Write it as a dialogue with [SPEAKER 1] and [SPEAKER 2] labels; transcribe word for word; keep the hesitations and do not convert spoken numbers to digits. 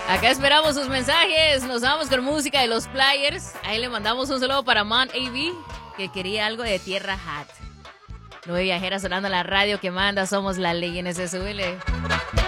[SPEAKER 1] Acá esperamos sus mensajes. Nos vamos con música de los Players. Ahí le mandamos un saludo para Man A V, que quería algo de Tierra Hat. Nueve viajeras sonando en la radio que manda. Somos la ley en ese subile.